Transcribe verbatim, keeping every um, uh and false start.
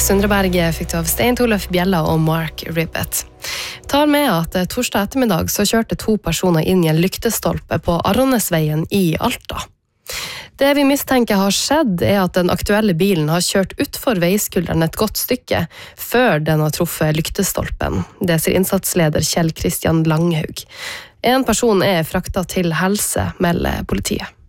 Søndre Berge fikk du av Stein Torleif Bjella og Mark Ribbett. Tar med at torsdag ettermiddag så kjørte to personer inn i en lyktestolpe på Arronesveien i Alta. Det vi mistenker har skjedd er at den aktuelle bilen har kjørt utfor veiskulderen et godt stykke før den har truffet lyktestolpen. Det sier innsatsleder Kjell Kristian Langhaug. En person er fraktet til helse, melder politiet.